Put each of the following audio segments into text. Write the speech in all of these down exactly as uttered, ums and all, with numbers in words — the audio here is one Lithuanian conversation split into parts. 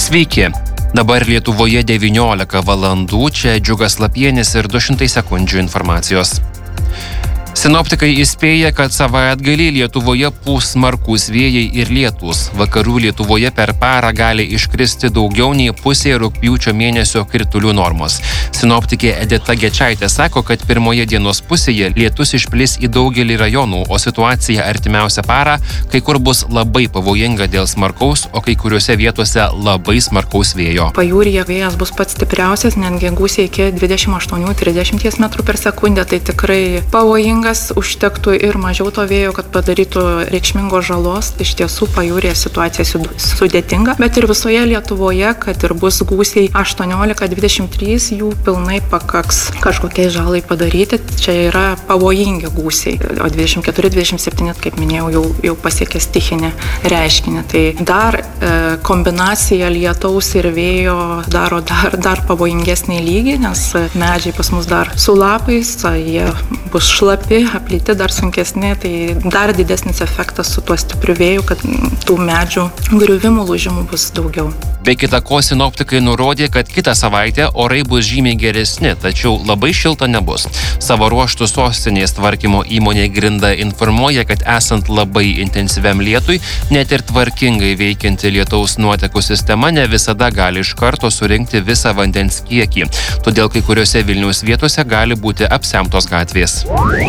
Sveiki. Dabar Lietuvoje devyniolika valandų, čia Džiugas Lapienis ir du šimtai sekundžių informacijos. Sinoptikai įspėja, kad savaitgalį Lietuvoje pūs smarkūs vėjai ir lietūs. Vakarų Lietuvoje per parą gali iškristi daugiau nei pusė rugpjūčio mėnesio kritulių normos. Sinoptikė Edita Gečaitė sako, kad pirmoje dienos pusėje lietus išplis į daugelį rajonų, o situacija artimiausią parą kai kur bus labai pavojinga dėl smarkaus, o kai kuriuose vietose labai smarkaus vėjo. Pajūryje vėjas bus pats stipriausias, netgi gūsiai iki dvidešimt aštuonių iki trisdešimties metrų per sekundę, tai tikrai pavojinga. Užtektų ir mažiau to vėjo, kad padarytų reikšmingos žalos. Iš tiesų pajūryje situacija sudėtinga, bet ir visoje Lietuvoje, kad ir bus gūsiai aštuoniolika dvidešimt trys, jų pilnai pakaks kažkokiai žalai padaryti. Čia yra pavojingi gūsiai, o dvidešimt keturi dvidešimt septyni, kaip minėjau, jau, jau pasiekė stichinį reiškinį. Tai dar e, kombinacija lietaus ir vėjo daro dar, dar pavojingesnį lygį, nes medžiai pas mus dar su lapais, jie bus šlapi, aplyti dar sunkesni, tai dar didesnis efektas su tuo stipriu vėju, kad tų medžių griuvimų, lūžimų bus daugiau. Be kita ko, sinoptikai nurodė, kad kitą savaitę orai bus žymiai geresni, tačiau labai šilta nebus. Savo ruožtų sostinės tvarkymo įmonė Grinda informuoja, kad esant labai intensyviam lietui, net ir tvarkingai veikianti lietaus nuotekų sistema ne visada gali iš karto surinkti visą vandens kiekį. Todėl kai kuriuose Vilniaus vietose gali būti apsemtos gatvės.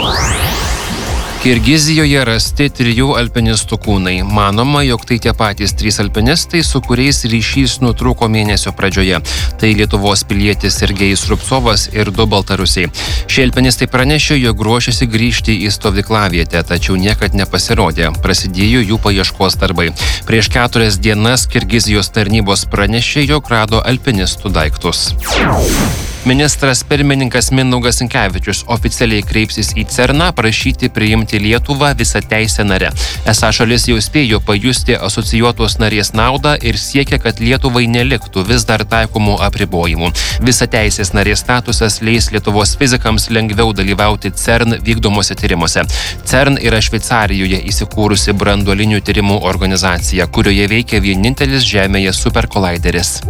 Kirgizijoje rasti trijų alpinistų kūnai. Manoma, jog tai tie patys trys alpinistai, su kuriais ryšys nutrūko mėnesio pradžioje. Tai Lietuvos pilietis Sergejus Rubcovas ir du baltarusiai. Šie alpinistai pranešė, jog ruošiasi grįžti į stovyklavietę, tačiau niekad nepasirodė. Prasidėjo jų paieškos darbai. Prieš keturias dienas Kirgizijos tarnybos pranešė, jog rado alpinistų daiktus. Ministras pirmininkas Mindaugas Sinkevičius oficialiai kreipsis į CERNą prašyti priimti Lietuvą visą teisę nare. Esą šalis jau spėjo pajusti asocijuotos narės naudą ir siekia, kad Lietuvai neliktų vis dar taikomų apribojimų. Visa teisės narės statusas leis Lietuvos fizikams lengviau dalyvauti CERN vykdomuose tyrimuose. CERN yra Šveicarijoje įsikūrusi branduolinių tyrimų organizacija, kurioje veikia vienintelis Žemėje superkolaideris.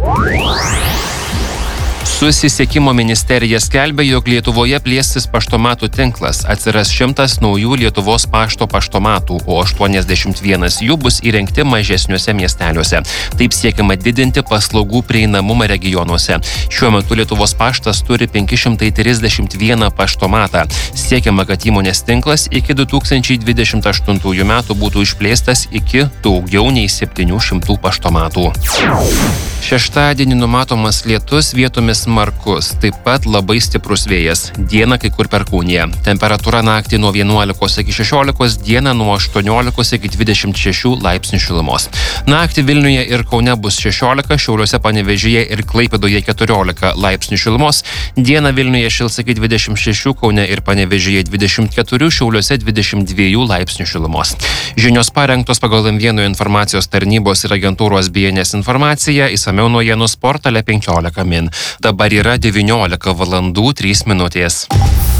Susisiekimo ministerija skelbia, jog Lietuvoje plėstis paštomatų tinklas. Atsiras šimtas naujų Lietuvos pašto paštomatų, o aštuoniasdešimt vienas jų bus įrengti mažesniuose miesteliuose. Taip siekiama didinti paslaugų prieinamumą regionuose. Šiuo metu Lietuvos paštas turi penki šimtai trisdešimt vieną paštomatą. Siekiama, kad įmonės tinklas iki du tūkstančiai dvidešimt aštuntųjų metų būtų išplėstas iki daugiau nei septynių šimtų paštomatų. Šeštadienį numatomas lietus, vietomis smarkus, taip pat labai stiprus vėjas. Dieną kai kur perkūnija. Temperatūra naktį nuo vienuolikos iki šešiolikos, dieną nuo aštuoniolikos iki dvidešimt šešių laipsnių šilumos. Naktį Vilniuje ir Kaune bus šešiolika, Šiauliuose, Panevėžyje ir Klaipėdoje keturiolika laipsnių šilumos. Dieną Vilniuje šils iki dvidešimt šešių, Kaune ir Panevėžyje dvidešimt keturių, Šiauliuose dvidešimt dviejų laipsnių šilumos. Žinios parengtos pagal M vienas informacijos tarnybos ir agentūros B N S informaciją, išsamiau naujienų portale penkiolika min. Dabar yra devyniolika valandų trys minutės.